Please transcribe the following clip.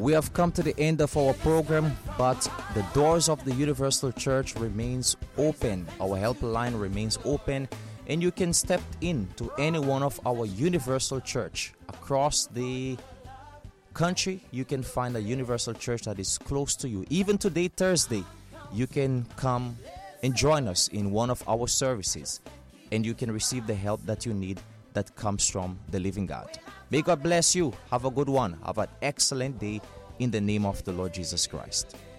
We have come to the end of our program, but the doors of the Universal Church remains open. Our helpline remains open, and you can step in to any one of our Universal Church across the country. You can find a Universal Church that is close to you. Even today, Thursday, you can come and join us in one of our services, and you can receive the help that you need that comes from the living God. May God bless you. Have a good one. Have an excellent day in the name of the Lord Jesus Christ.